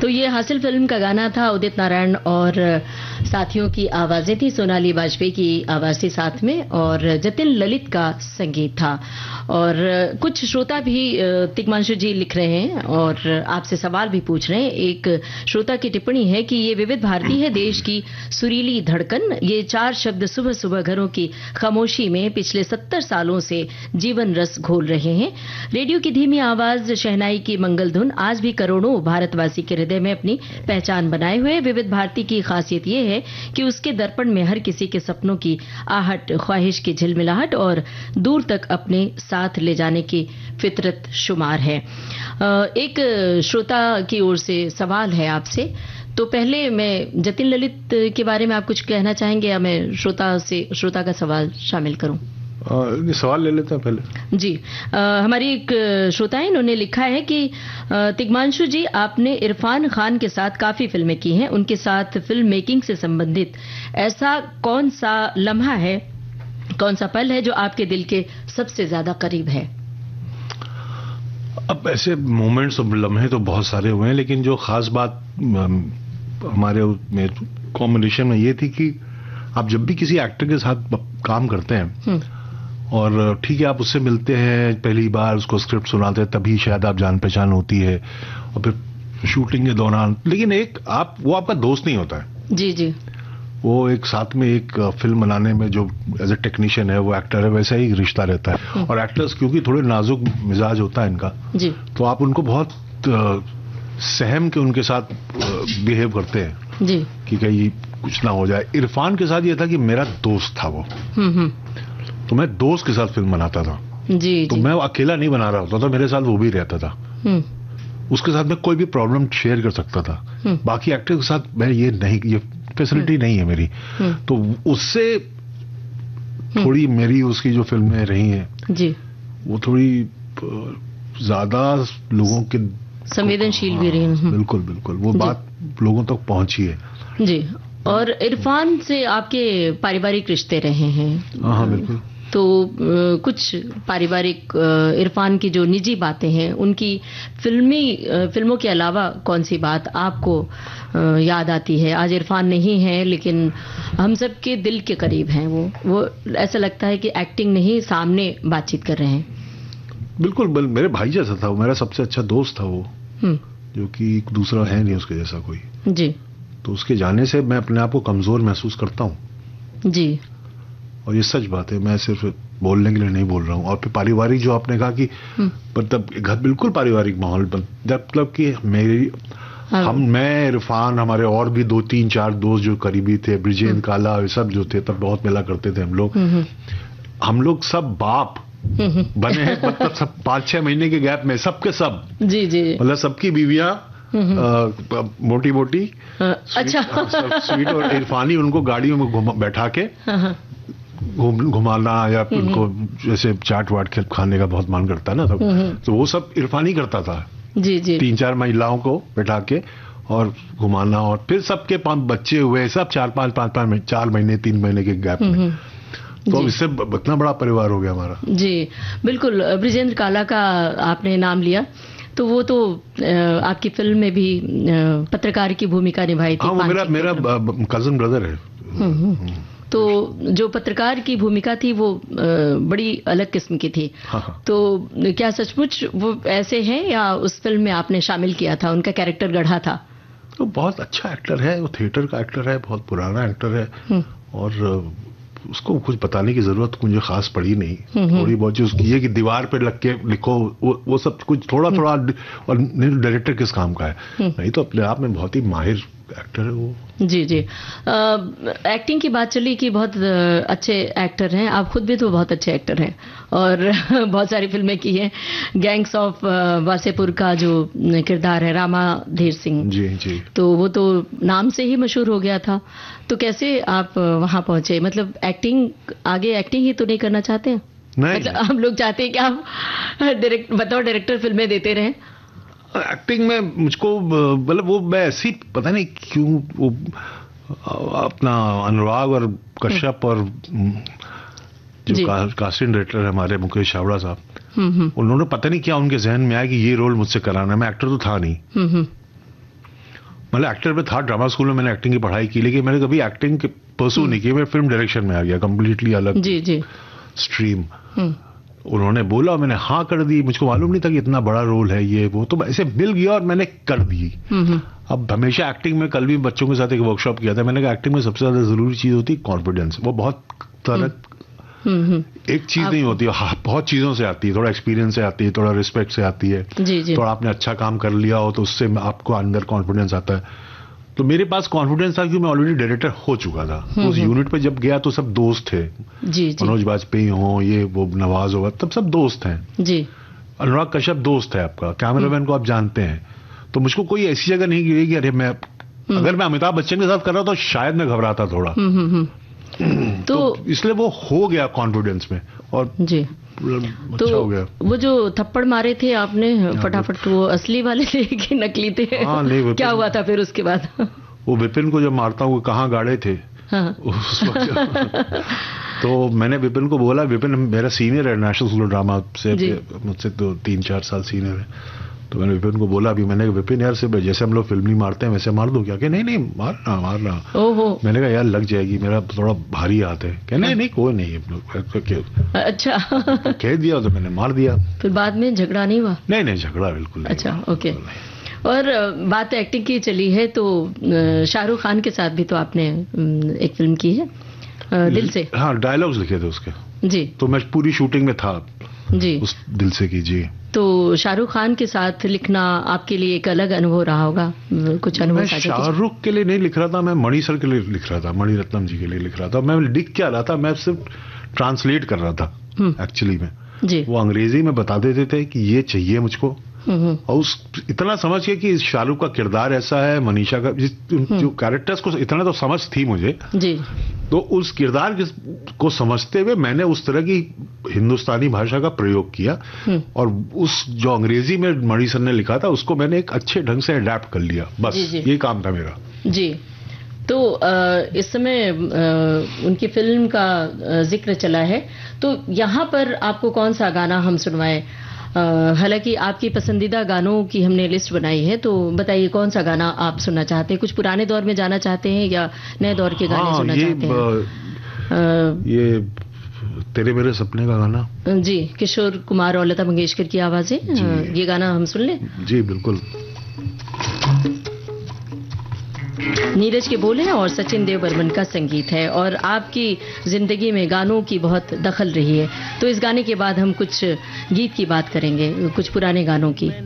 तो ये हासिल फिल्म का गाना था, उदित नारायण और साथियों की आवाजें थी, सोनाली वाजपेयी की आवाज थी साथ में, और जतिन ललित का संगीत था। और कुछ श्रोता भी तिग्मांशु जी लिख रहे हैं और आपसे सवाल भी पूछ रहे हैं। एक श्रोता की टिप्पणी है कि ये विविध भारती है, देश की सुरीली धड़कन। ये 4 शब्द सुबह सुबह घरों की खामोशी में पिछले 70 सालों से जीवन रस घोल रहे हैं। रेडियो की धीमी आवाज, शहनाई की मंगल धुन आज भी करोड़ों भारतवासी के हृदय में अपनी पहचान बनाए हुए। विविध भारती की खासियत ये है कि उसके दर्पण में हर किसी के सपनों की आहट, ख्वाहिश की झिलमिलाहट और दूर तक अपने साथ ले जाने की फितरत शुमार है। एक श्रोता की ओर से सवाल है आपसे, तो पहले मैं जतिन ललित के बारे में आप कुछ कहना चाहेंगे या मैं श्रोता का सवाल शामिल करूं? सवाल ले लेते हैं पहले जी। हमारी एक श्रोता है, इन्होंने लिखा है कि तिग्मांशु जी, आपने इरफान खान के साथ काफी फिल्में की हैं, उनके साथ फिल्म मेकिंग से संबंधित ऐसा कौन सा लम्हा है, कौन सा पल है जो आपके दिल के सबसे ज्यादा करीब है? अब ऐसे मोमेंट्स और लम्हे तो बहुत सारे हुए हैं, लेकिन जो खास बात हमारे में कॉम्बिनेशन में ये थी कि आप जब भी किसी एक्टर के साथ काम करते हैं और ठीक है, आप उससे मिलते हैं पहली बार, उसको स्क्रिप्ट सुनाते हैं, तभी शायद आप जान पहचान होती है, और फिर शूटिंग के दौरान, लेकिन वो आपका दोस्त नहीं होता है। जी जी। वो एक साथ में एक फिल्म बनाने में जो एज ए टेक्नीशियन है, वो एक्टर है, वैसा ही रिश्ता रहता है। और एक्टर्स क्योंकि थोड़े नाजुक मिजाज होता है इनका जी, तो आप उनको बहुत सहम के उनके साथ बिहेव करते हैं जी, कि कहीं कुछ ना हो जाए। इरफान के साथ ये था कि मेरा दोस्त था वो, तो मैं दोस्त के साथ फिल्म बनाता था। जी, तो मैं अकेला नहीं बना रहा होता था, मेरे साथ वो भी रहता था। उसके साथ मैं कोई भी प्रॉब्लम शेयर कर सकता था। बाकी एक्टर के साथ मैं ये फैसिलिटी नहीं है मेरी। तो उससे थोड़ी मेरी उसकी जो फिल्में रही हैं जी, वो थोड़ी ज्यादा लोगों के संवेदनशील भी रही हैं। बिल्कुल बिल्कुल, वो बात लोगों तक पहुंची है जी। और इरफान से आपके पारिवारिक रिश्ते रहे हैं? हाँ बिल्कुल। तो कुछ पारिवारिक इरफान की जो निजी बातें हैं, उनकी फिल्मों के अलावा कौन सी बात आपको याद आती है? आज इरफान नहीं है, लेकिन हम सब के दिल के करीब हैं वो ऐसा लगता है कि एक्टिंग नहीं, सामने बातचीत कर रहे हैं। बिल्कुल, मेरे भाई जैसा था वो, मेरा सबसे अच्छा दोस्त था वो, जो कि दूसरा है नहीं उसके जैसा कोई। जी। तो उसके जाने से मैं अपने आप को कमजोर महसूस करता हूँ जी, और ये सच बात है, मैं सिर्फ बोलने के लिए नहीं बोल रहा हूँ। और फिर पारिवारिक जो आपने कहा कि मतलब घर बिल्कुल पारिवारिक माहौल बन, मतलब कि मैं इरफान, हमारे और भी 2-3-4 दोस्त जो करीबी थे, ब्रिजेंद्र काला, ये सब जो थे, तब बहुत मिला करते थे हम लोग सब बाप बने हैं, मतलब सब 5-6 महीने के गैप में सबके सब जी जी, मतलब सबकी बीवियां मोटी मोटी अच्छा स्वीट, और इरफानी उनको गाड़ियों में बैठा के घुमाना, या उनको जैसे चाट वाट खाने का बहुत मन करता है ना, तो वो सब इरफानी करता था जी जी। 3-4 महिलाओं को बैठा के और घुमाना, और फिर सबके 5 बच्चे हुए, सब 4 महीने 3 महीने के गैप में। तो इससे इतना बड़ा परिवार हो गया हमारा जी। बिल्कुल, ब्रिजेंद्र काला का आपने नाम लिया, तो वो तो आपकी फिल्म में भी पत्रकार की भूमिका निभाई थी। हाँ, वो मेरा कजन ब्रदर है। तो जो पत्रकार की भूमिका थी वो बड़ी अलग किस्म की थी। हाँ। तो क्या सचमुच वो ऐसे हैं या उस फिल्म में आपने शामिल किया था, उनका कैरेक्टर गढ़ा था? तो बहुत अच्छा एक्टर है वो, थिएटर का एक्टर है, बहुत पुराना एक्टर है, और उसको कुछ बताने की जरूरत मुझे खास पड़ी नहीं। थोड़ी बहुत जो उसकी ये कि दीवार पे लग के लिखो, वो सब कुछ थोड़ा थोड़ा, और डायरेक्टर किस काम का है, नहीं तो अपने आप में बहुत ही माहिर एक्टर है वो। जी जी। एक्टिंग की बात चली कि बहुत अच्छे एक्टर हैं, आप खुद भी तो बहुत अच्छे एक्टर हैं और बहुत सारी फिल्में की हैं। गैंग्स ऑफ वासेपुर का जो किरदार है रामाधीर सिंह जी जी, तो वो तो नाम से ही मशहूर हो गया था। तो कैसे आप वहां पहुंचे? मतलब आगे एक्टिंग ही तो नहीं करना चाहते हैं? नहीं, मतलब हम लोग चाहते हैं कि आप बतौर डायरेक्टर फिल्में देते रहें। एक्टिंग में मुझको मतलब वो मैं ऐसी पता नहीं क्यों वो अपना अनुराग और कश्यप और जो कास्टिंग डायरेक्टर है हमारे मुकेश छाबड़ा साहब, उन्होंने पता नहीं क्या उनके जहन में आया कि ये रोल मुझसे कराना है। मैं एक्टर तो था नहीं, मतलब एक्टर पे था, ड्रामा स्कूल में मैंने एक्टिंग की पढ़ाई की, लेकिन मैंने कभी एक्टिंग परसू नहीं की। मैं फिल्म डायरेक्शन में आ गया, कंप्लीटली अलग स्ट्रीम। उन्होंने बोला, मैंने हाँ कर दी। मुझको मालूम नहीं था कि इतना बड़ा रोल है ये वो, तो ऐसे मिल गया और मैंने कर दी। अब हमेशा एक्टिंग में, कल भी बच्चों के साथ एक वर्कशॉप किया था, मैंने कहा एक्टिंग में सबसे ज्यादा जरूरी चीज होती है कॉन्फिडेंस। वो बहुत तरह एक चीज नहीं होती, बहुत चीजों से आती है। थोड़ा एक्सपीरियंस से आती है, थोड़ा रिस्पेक्ट से आती है, थोड़ा आपने अच्छा काम कर लिया हो तो उससे आपको अंदर कॉन्फिडेंस आता है। तो मेरे पास कॉन्फिडेंस था क्योंकि मैं ऑलरेडी डायरेक्टर हो चुका था। उस यूनिट पे जब गया तो सब दोस्त थे, मनोज बाजपेयी हो, ये वो नवाज हो, तब सब दोस्त हैं जी। अनुराग कश्यप दोस्त है आपका, कैमरामैन को आप जानते हैं। तो मुझको कोई ऐसी जगह नहीं गिरी कि अरे मैं अगर मैं अमिताभ बच्चन के साथ कर रहा था तो शायद मैं घबराता थोड़ा। तो इसलिए वो हो गया कॉन्फिडेंस में और जी तो अच्छा हो गया। वो जो थप्पड़ मारे थे आपने फटाफट, वो असली वाले थे कि नकली थे? क्या हुआ था फिर उसके बाद? वो विपिन को जब मारता हूँ, कहाँ गाड़े थे उस वक्त तो मैंने विपिन को बोला, विपिन मेरा सीनियर है नेशनल स्कूल ऑफ ड्रामा से, मुझसे तो 3-4 साल सीनियर है। तो मैंने विपिन को बोला, अभी मैंने विपिन यार से जैसे हम लोग फिल्म नहीं मारते हैं वैसे मार दो क्या? कि नहीं मारना। मैंने कहा यार लग जाएगी, मेरा थोड़ा भारी हाथ है। क्या नहीं कोई नहीं। अच्छा कह दिया तो मैंने मार दिया। फिर बाद में झगड़ा नहीं हुआ? नहीं झगड़ा बिल्कुल नहीं। अच्छा ओके। और बात एक्टिंग की चली है तो शाहरुख खान के साथ भी तो आपने एक फिल्म की है दिल से। हाँ, डायलॉग्स लिखे थे उसके जी। तो मैं पूरी शूटिंग में था जी, उस दिल से की जी। तो शाहरुख खान के साथ लिखना आपके लिए एक अलग अनुभव रहा होगा, कुछ अनुभव? मैं शाहरुख के लिए नहीं लिख रहा था, मैं मणि सर के लिए लिख रहा था, मणि रत्नम जी के लिए लिख रहा था। मैं लिख क्या रहा था, मैं सिर्फ ट्रांसलेट कर रहा था एक्चुअली में जी। वो अंग्रेजी में बता देते थे कि ये चाहिए मुझको, और उस इतना समझ के कि शाहरुख का किरदार ऐसा है, मनीषा का जो कैरेक्टर्स को इतना तो समझ थी मुझे जी। तो उस किरदार को समझते हुए मैंने उस तरह की हिंदुस्तानी भाषा का प्रयोग किया, और उस जो अंग्रेजी में मणि सर ने लिखा था उसको मैंने एक अच्छे ढंग से अडैप्ट कर लिया, बस जी। ये काम था मेरा जी। तो इस समय उनकी फिल्म का जिक्र चला है, तो यहाँ पर आपको कौन सा गाना हम सुनवाएं? हालांकि आपकी पसंदीदा गानों की हमने लिस्ट बनाई है, तो बताइए कौन सा गाना आप सुनना चाहते हैं? कुछ पुराने दौर में जाना चाहते हैं या नए दौर के गाने सुनना चाहते हैं? ये तेरे मेरे सपने का गाना जी, किशोर कुमार और लता मंगेशकर की आवाजें, ये गाना हम सुन लें? जी बिल्कुल। नीरज के बोल हैं और सचिन देव बर्मन का संगीत है, और आपकी जिंदगी में गानों की बहुत दखल रही है, तो इस गाने के बाद हम कुछ गीत की बात करेंगे, कुछ पुराने गानों की।